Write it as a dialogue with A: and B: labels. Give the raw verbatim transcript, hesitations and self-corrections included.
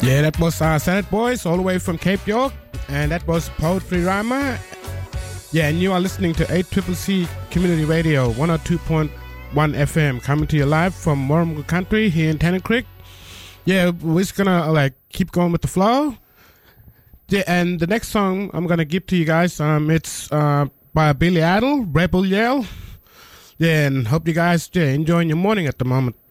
A: Yeah, that was uh, Senate Boys all the way from Cape York, and that was Poetry Rhymer. Yeah, and you are listening to eight C C C Community Radio, one oh two point one F M, coming to you live from Warrnambool Country here in Tennant Creek. Yeah, we're just gonna like keep going with the flow. Yeah, and the next song I'm gonna give to you guys, um, it's uh, by Billy Idol, Rebel Yell. Yeah, and hope you guys yeah, enjoying your morning at the moment.